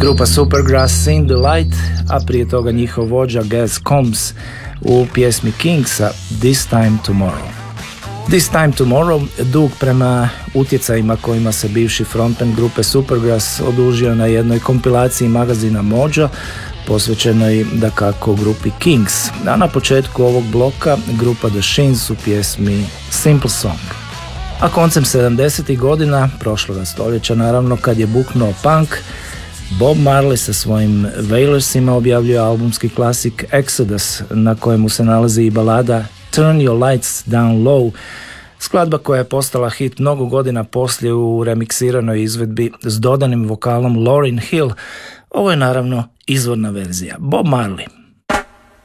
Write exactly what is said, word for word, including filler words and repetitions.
Grupa Supergrass In The Light, a prije toga njihov vođa Gaz Combs u pjesmi Kingsa This Time Tomorrow. This Time Tomorrow, dug prema utjecajima kojima se bivši frontman grupe Supergrass odužio na jednoj kompilaciji magazina Mojo, posvećenoj dakako grupi Kings. A na početku ovog bloka grupa The Shins u pjesmi Simple Song. A koncem sedamdesetih godina prošloga stoljeća, naravno, kad je buknuo punk, Bob Marley sa svojim Wailersima objavljuje albumski klasik Exodus, na kojemu se nalazi i balada Turn Your Lights Down Low, skladba koja je postala hit mnogo godina poslije u remiksiranoj izvedbi s dodanim vokalom Lauryn Hill. Ovo je naravno izvorna verzija. Bob Marley.